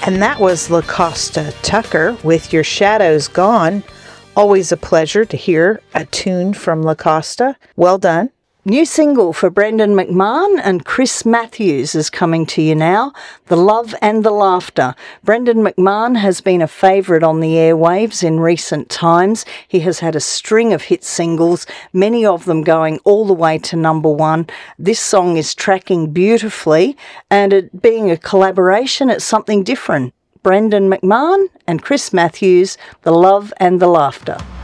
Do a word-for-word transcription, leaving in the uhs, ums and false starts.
And that was LaCosta Tucker with Your Shadows Gone. Always a pleasure to hear a tune from LaCosta. Well done. New single for Brendan McMahon and Chris Matthews is coming to you now, The Love and the Laughter. Brendan McMahon has been a favourite on the airwaves in recent times. He has had a string of hit singles, many of them going all the way to number one. This song is tracking beautifully, and it being a collaboration, it's something different. Brendan McMahon and Chris Matthews, The Love and the Laughter.